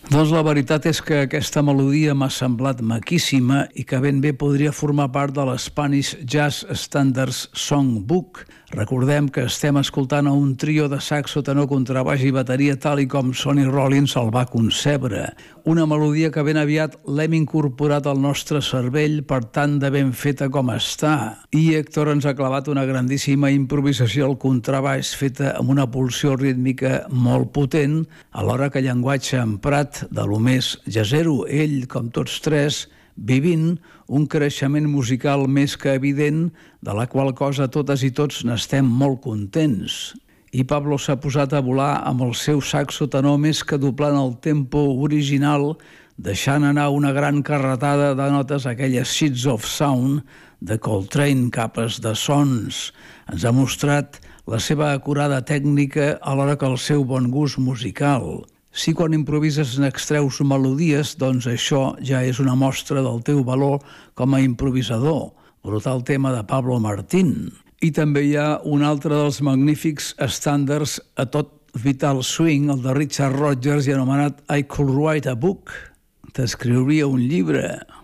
Doncs la veritat és que aquesta melodia m'ha semblat maquíssima i que ben bé podria formar part de l'Spanish Jazz Standards Songbook. Recordem que estem escoltant a un trio de saxo, tenor, contrabaix i bateria tal i com Sonny Rollins el va concebre. Una melodia que ben aviat l'hem incorporat al nostre cervell per tant de ben feta com està. I Héctor ens ha clavat una grandíssima improvisació al contrabaix feta amb una pulsió rítmica molt potent, alhora que llenguatge emprat de lo més jazzero, ell, com tots tres, vivint un creixement musical més que evident, de la qual cosa totes i tots n'estem molt contents. I Pablo s'ha posat a volar amb el seu saxo tenor més que doblant el tempo original, deixant anar una gran carretada de notes, aquelles sheets of sound de Coltrane, capes de sons. Ens ha mostrat la seva acurada tècnica alhora que el seu bon gust musical. Si quan improvises n'extreus melodies, doncs això ja és una mostra del teu valor com a improvisador. Brutal tema de Pablo Martín. I també hi ha un altre dels magnífics estàndards a tot Vital Swing, el de Richard Rodgers, i anomenat I Could Write a Book. T'escriuria un llibre.